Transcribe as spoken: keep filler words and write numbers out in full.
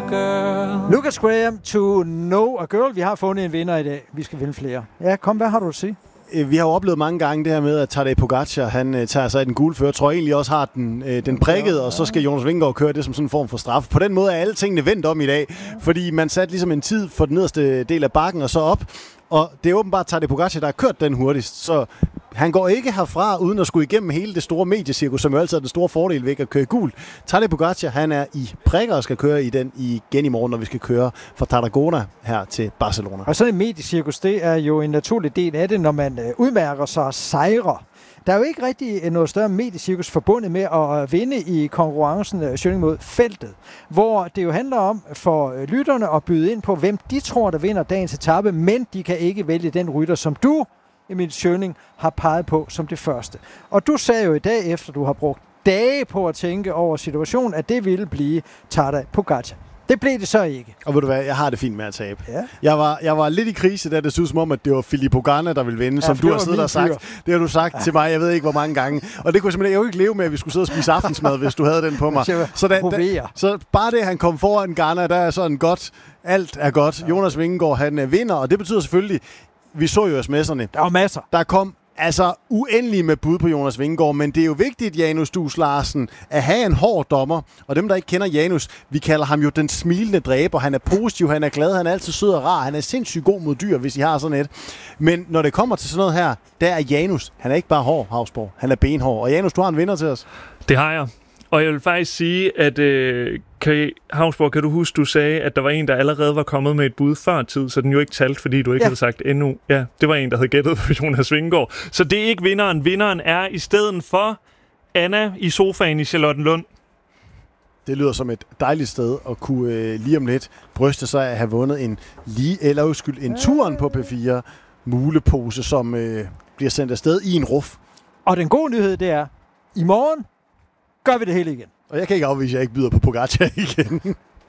girl. Lucas Graham, To Know a Girl. Vi har fundet en vinder i dag. Vi skal vinde flere. Ja, kom, hvad har du at sige? Vi har jo oplevet mange gange det her med, at Tadej Pogačar, han uh, tager sig af den gule fører. Jeg tror egentlig også har den, uh, den prikket, og så skal Jonas Vingegaard køre det som sådan en form for straf. På den måde er alle tingene vendt om i dag, fordi man satte ligesom en tid for den nederste del af bakken og så op. Og det er åbenbart Tadej Pogačar, der har kørt den hurtigst, så han går ikke herfra uden at skulle igennem hele det store mediecirkus, som jo altid er den store fordel ved at køre gult. Tadej Pogačar, han er i prikker og skal køre i den igen i morgen, når vi skal køre fra Tarragona her til Barcelona. Og sådan en mediecirkus, det er jo en naturlig del af det, når man øh, udmærker sig og sejrer. Der er jo ikke rigtig noget større mediecirkus forbundet med at vinde i konkurrencen øh, Schøning mod feltet, hvor det jo handler om for øh, lytterne at byde ind på, hvem de tror, der vinder dagens etape, men de kan ikke vælge den rytter, som du, Emil Schøning, har peget på som det første. Og du sagde jo i dag, efter du har brugt dage på at tænke over situationen, at det ville blive Tadej Pogačar. Det blev det så ikke. Og ved du hvad, jeg har det fint med at tabe. Ja. Jeg, var, jeg var lidt i krise, da det så ud som om, at det var Filippo Ganna, der ville vinde, ja, som du har siddet og sagt. Det har du sagt ja. til mig, jeg ved ikke hvor mange gange. Og det kunne simpelthen, jeg jo ikke leve med, at vi skulle sidde og spise aftensmad, hvis du havde den på mig. Så, da, da, så bare det, han kom foran Ganna, der er sådan godt, alt er godt. Ja. Jonas Vingegaard, han vinder, og det betyder selvfølgelig, vi så jo sms'erne. Der var masser. Der kom altså uendelig med bud på Jonas Vingegaard, men det er jo vigtigt, Janus Dus Larsen, at have en hård dommer, og dem, der ikke kender Janus, vi kalder ham jo den smilende dræber. Han er positiv, han er glad, han er altid sød og rar, han er sindssygt god mod dyr, hvis I har sådan et. Men når det kommer til sådan noget her, der er Janus, han er ikke bare hård, Hausborg, han er benhård. Og Janus, du har en vinder til os. Det har jeg. Og jeg vil faktisk sige, at øh, kan, Hausborg, kan du huske, du sagde, at der var en, der allerede var kommet med et bud før tid, så den jo ikke talt, fordi du ikke ja. havde sagt endnu. Ja, det var en, der havde gættet på Jonas Vingegaard. Så det er ikke vinderen. Vinderen er i stedet for Anna i sofaen i Charlottenlund. Det lyder som et dejligt sted at kunne øh, lige om lidt bryste sig at have vundet en lige eller uskyld en turen på P fire mulepose, som øh, bliver sendt afsted i en ruf. Og den gode nyhed, det er, i morgen gør vi det hele igen. Og jeg kan ikke afvise, at jeg ikke byder på Pogačar igen.